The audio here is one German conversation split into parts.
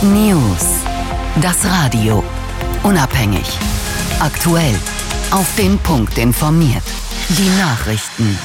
News. Das Radio. Unabhängig. Aktuell. Auf den Punkt informiert. Die Nachrichten.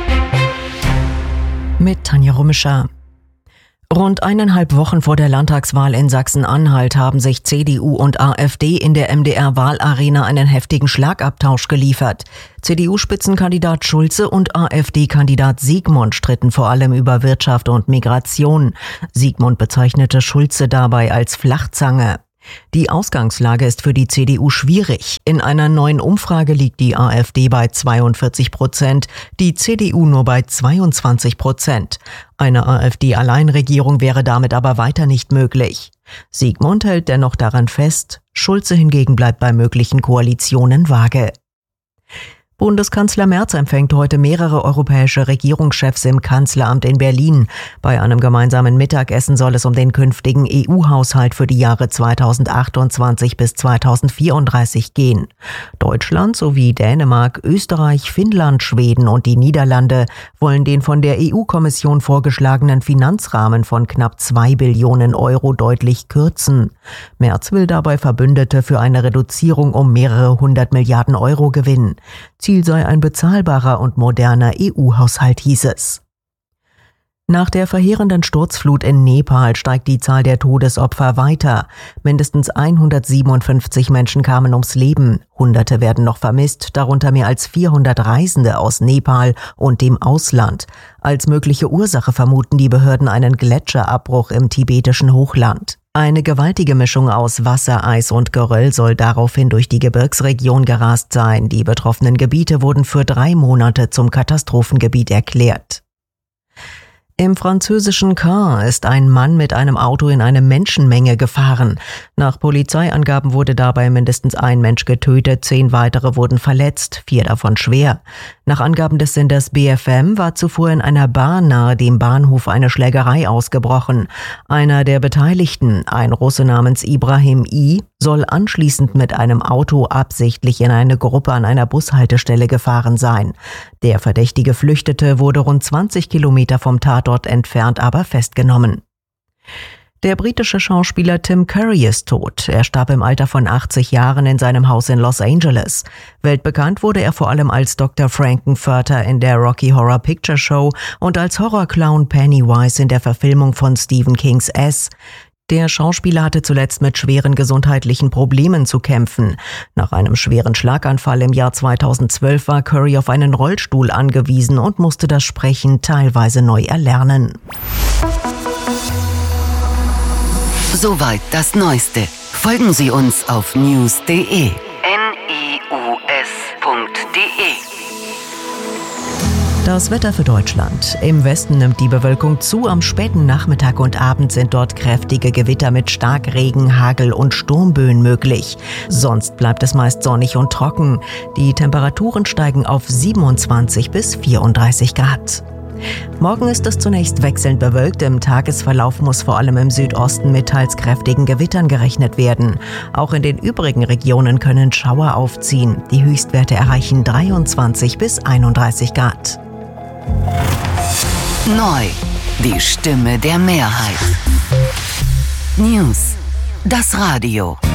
Mit Tanja Rummischer. Rund 1,5 Wochen vor der Landtagswahl in Sachsen-Anhalt haben sich CDU und AfD in der MDR-Wahlarena einen heftigen Schlagabtausch geliefert. CDU-Spitzenkandidat Schulze und AfD-Kandidat Siegmund stritten vor allem über Wirtschaft und Migration. Siegmund bezeichnete Schulze dabei als Flachzange. Die Ausgangslage ist für die CDU schwierig. In einer neuen Umfrage liegt die AfD bei 42%, die CDU nur bei 22%. Eine AfD-Alleinregierung wäre damit aber weiter nicht möglich. Siegmund hält dennoch daran fest, Schulze hingegen bleibt bei möglichen Koalitionen vage. Bundeskanzler Merz empfängt heute mehrere europäische Regierungschefs im Kanzleramt in Berlin. Bei einem gemeinsamen Mittagessen soll es um den künftigen EU-Haushalt für die Jahre 2028 bis 2034 gehen. Deutschland sowie Dänemark, Österreich, Finnland, Schweden und die Niederlande wollen den von der EU-Kommission vorgeschlagenen Finanzrahmen von knapp 2 Billionen Euro deutlich kürzen. Merz will dabei Verbündete für eine Reduzierung um mehrere 100 Milliarden Euro gewinnen. Ziel sei ein bezahlbarer und moderner EU-Haushalt, hieß es. Nach der verheerenden Sturzflut in Nepal steigt die Zahl der Todesopfer weiter. Mindestens 157 Menschen kamen ums Leben. Hunderte werden noch vermisst, darunter mehr als 400 Reisende aus Nepal und dem Ausland. Als mögliche Ursache vermuten die Behörden einen Gletscherabbruch im tibetischen Hochland. Eine gewaltige Mischung aus Wasser, Eis und Geröll soll daraufhin durch die Gebirgsregion gerast sein. Die betroffenen Gebiete wurden für 3 Monate zum Katastrophengebiet erklärt. Im französischen Caen ist ein Mann mit einem Auto in eine Menschenmenge gefahren. Nach Polizeiangaben wurde dabei mindestens ein Mensch getötet, 10 weitere wurden verletzt, 4 davon schwer. Nach Angaben des Senders BFM war zuvor in einer Bar nahe dem Bahnhof eine Schlägerei ausgebrochen. Einer der Beteiligten, ein Russe namens Ibrahim I., soll anschließend mit einem Auto absichtlich in eine Gruppe an einer Bushaltestelle gefahren sein. Der Verdächtige flüchtete, wurde rund 20 Kilometer vom Tatort entfernt, aber festgenommen. Der britische Schauspieler Tim Curry ist tot. Er starb im Alter von 80 Jahren in seinem Haus in Los Angeles. Weltbekannt wurde er vor allem als Dr. Frankenfurter in der Rocky Horror Picture Show und als Horrorclown Pennywise in der Verfilmung von Stephen Kings S. Der Schauspieler hatte zuletzt mit schweren gesundheitlichen Problemen zu kämpfen. Nach einem schweren Schlaganfall im Jahr 2012 war Curry auf einen Rollstuhl angewiesen und musste das Sprechen teilweise neu erlernen. Soweit das Neueste. Folgen Sie uns auf news.de. Das Wetter für Deutschland. Im Westen nimmt die Bewölkung zu. Am späten Nachmittag und Abend sind dort kräftige Gewitter mit Starkregen, Hagel und Sturmböen möglich. Sonst bleibt es meist sonnig und trocken. Die Temperaturen steigen auf 27 bis 34 Grad. Morgen ist es zunächst wechselnd bewölkt. Im Tagesverlauf muss vor allem im Südosten mit teils kräftigen Gewittern gerechnet werden. Auch in den übrigen Regionen können Schauer aufziehen. Die Höchstwerte erreichen 23 bis 31 Grad. Neu. Die Stimme der Mehrheit. News. Das Radio.